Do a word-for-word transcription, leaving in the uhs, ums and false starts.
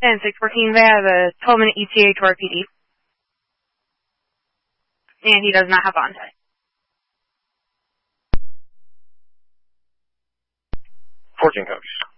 And six fourteen, they have a twelve minute E T A to our P D. And he does not have on. fourteen coach.